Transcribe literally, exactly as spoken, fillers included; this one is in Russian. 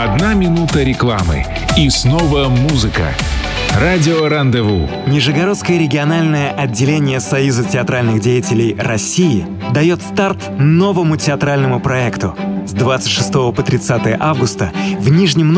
Одна минута рекламы. И снова музыка. Радио «Рандеву». Нижегородское региональное отделение Союза театральных деятелей России дает старт новому театральному проекту. С двадцать шестого по тридцатое августа в Нижнем